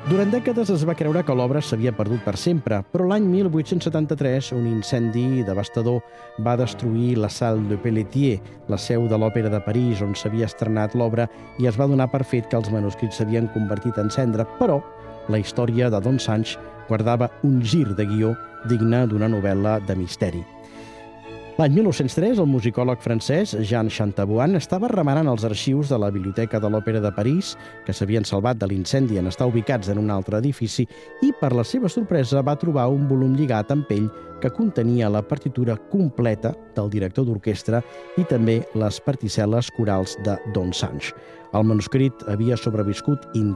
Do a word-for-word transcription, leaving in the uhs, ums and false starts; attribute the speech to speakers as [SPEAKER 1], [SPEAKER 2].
[SPEAKER 1] Durant dècades es va creure que l'obra s'havia perdut per sempre, però l'any mil vuit-cents setanta-tres un incendi devastador va destruir la Salle de Pelletier, la seu de l'Òpera de París, on s'havia estrenat l'obra, i es va donar per fet que els manuscrits s'havien convertit en cendra, però la història de Don Sancho guardava un gir de guió digne d'una novel·la de misteri. L'any mil nou-cents tres, el musicòleg francès Jean Chantabouan estava remenant els arxius de la Biblioteca de l'Òpera de París, que s'havien salvat de l'incendi en estar ubicats en un altre edifici, i, per la seva sorpresa, va trobar un volum lligat amb pell que contenia la partitura completa del director d'orquestra i també les particel·les corals de Don Sancho. El manuscrit havia sobreviscut